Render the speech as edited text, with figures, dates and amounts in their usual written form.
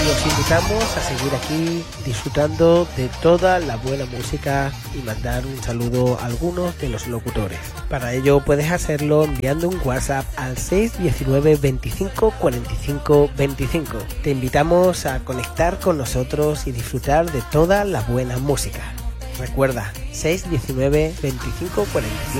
os invitamos a seguir aquí disfrutando de toda la buena música y mandar un saludo a algunos de los locutores. Para ello puedes hacerlo enviando un WhatsApp al 619 25 45 25. Te invitamos a conectar con nosotros y disfrutar de toda la buena música. Recuerda, 619 25 45